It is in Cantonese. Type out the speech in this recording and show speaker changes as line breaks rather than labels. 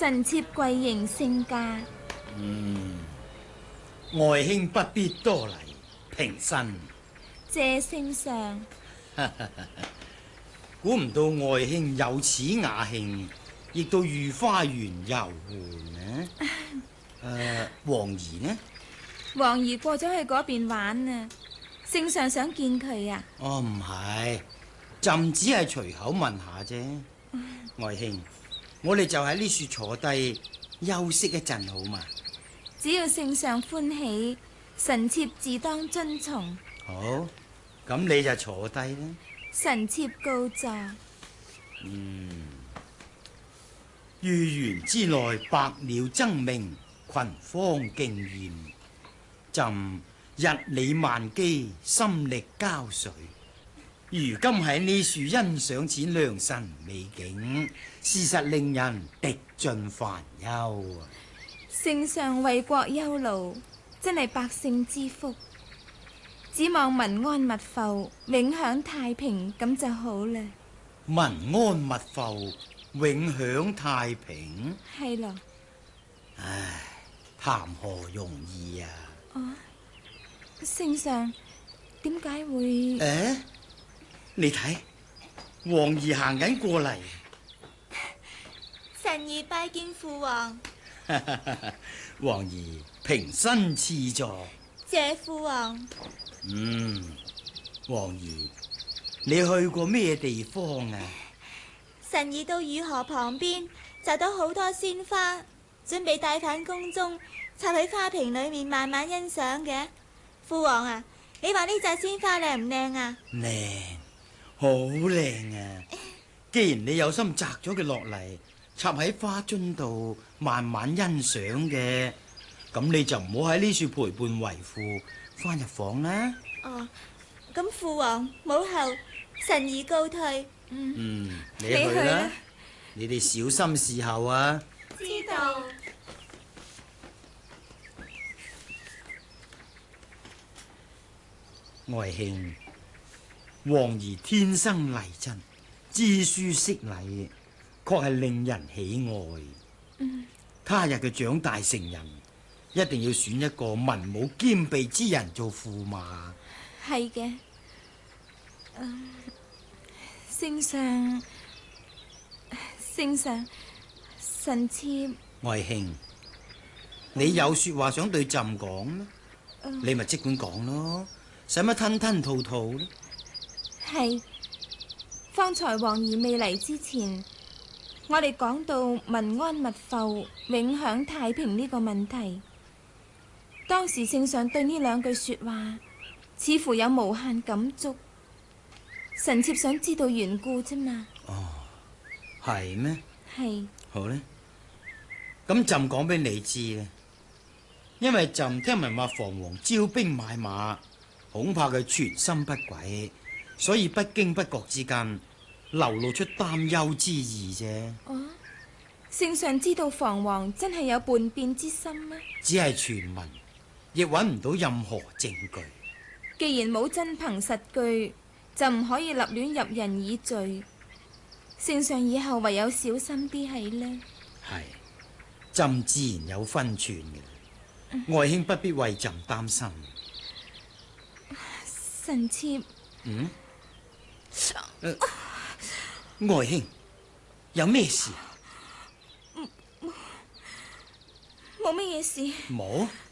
臣妾跪迎聖駕。
外卿不必多禮，平身。
謝聖上。
估唔到外卿有此雅興，亦到御花園遊玩呢？王兒呢？
王兒過咗去嗰邊玩啊。聖上想見佢啊？
哦，唔係，朕只係隨口問下啫。外卿，我哋就喺呢處坐低休息一陣好嘛？
只要聖上歡喜，臣妾自當遵從。
好，咁你就坐低啦。
臣妾告座。
御園之內百鳥爭鳴，群芳競艷。朕日理萬機，心力交瘁。如今喺呢處欣賞此良辰美景，事實令人滴盡煩憂啊！
聖上為國憂勞，真係百姓之福。只望民安物阜，永享太平，咁就好啦。
民安物阜，永享太平。
係咯。
唉，談何容易啊！
聖上點解會？
你睇，王兒行緊過嚟。
臣兒拜見父王。
王兒平身賜座。
謝父王。
王兒，你去過咩地方啊？
臣兒到御河旁邊，摘到好多鮮花，準備帶返宮中，插喺花瓶裏面慢慢欣賞嘅。父王啊，你話呢扎鮮花靚唔靚啊？
靚，好靚啊！既然你有心摘咗佢落嚟，插喺花樽度慢慢欣賞嘅，咁你就唔好喺呢處陪伴為父，翻入房啦。
哦，咁父王母后，臣兒告退。
你去啦，你哋小心侍候啊。
知道。
外卿，王兒天生麗質，知書識禮，確係令人喜愛。他日佢長大成人，一定要選一個文武兼備之人做駙馬。
係嘅。聖上，臣妾。
外卿，你有說話想對朕講咩？你咪即管講咯，使乜吞吞吐吐呢？
係，方才王兒未嚟之前，我哋講到民安物阜、永享太平呢個問題。當時聖上對呢兩句說話，似乎有無限感觸。臣妾想知道緣故啫嘛。
哦，係咩？
係。
好呢，咁朕講俾你知咧，因為朕聽聞話房王招兵買馬，恐怕佢全心不軌，所以不經不覺之間流露出擔憂之意啫。
哦，聖上知道房王真係有叛變之心嗎？
只係傳聞，亦揾唔到任何證據。
既然冇真憑實據，就唔可以立亂入人以罪。聖上以後唯有小心啲係呢。
係，朕自然有分寸嘅，外卿不必為朕擔心。
臣妾。
外卿有咩事？
冇乜嘢事。
冇。